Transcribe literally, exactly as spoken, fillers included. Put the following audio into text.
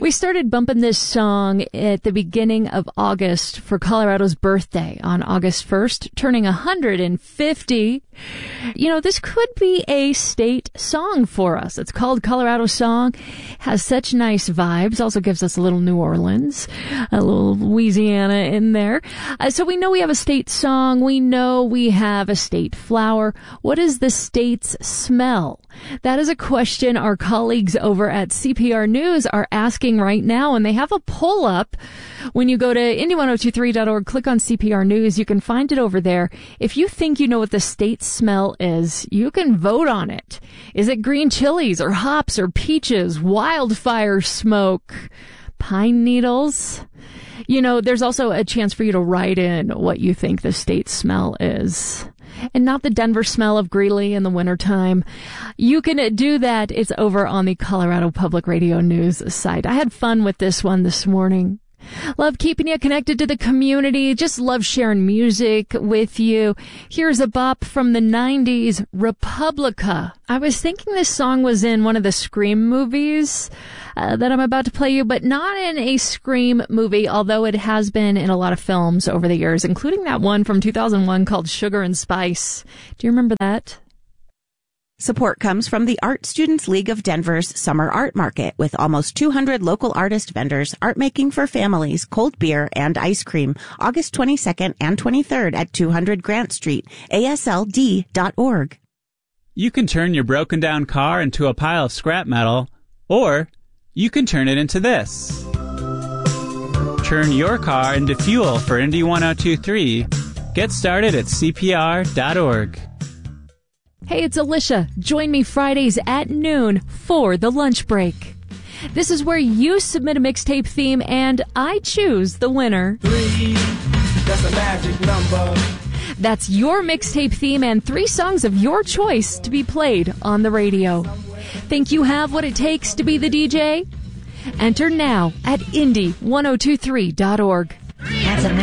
We started bumping this song at the beginning of August for Colorado's birthday on August first, turning one hundred fifty. You know, this could be a state song for us. It's called Colorado Song, has such nice vibes, also gives us a little New Orleans, a little Louisiana in there. Uh, so we know we have a state song. We know we have a state flower. What is the state's smell? That is a question our colleagues over at C P R News are asking right now, and they have a poll up. When you go to Indy ten twenty-three dot org, click on C P R News, you can find it over there. If you think you know what the state smell is, you can vote on it. Is it green chilies or hops or peaches, wildfire smoke, pine needles? You know, there's also a chance for you to write in what you think the state smell is. And not the Denver smell of Greeley in the wintertime. You can do that. It's over on the Colorado Public Radio News site. I had fun with this one this morning. Love keeping you connected to the community. Just love sharing music with you. Here's a bop from the nineties, Republica. I was thinking this song was in one of the Scream movies uh, that I'm about to play you, but not in a Scream movie, although it has been in a lot of films over the years, including that one from two thousand one called Sugar and Spice. Do you remember that? Support comes from the Art Students League of Denver's Summer Art Market with almost two hundred local artist vendors, art making for families, cold beer, and ice cream, August twenty-second and twenty-third at two hundred Grant Street, A S L D dot org. You can turn your broken down car into a pile of scrap metal, or you can turn it into this. Turn your car into fuel for Indy ten twenty-three. Get started at C P R dot org. Hey, it's Alicia. Join me Fridays at noon for the lunch break. This is where you submit a mixtape theme and I choose the winner. Three, that's a magic number. That's your mixtape theme and three songs of your choice to be played on the radio. Think you have what it takes to be the D J? Enter now at Indy ten twenty-three dot org. That's a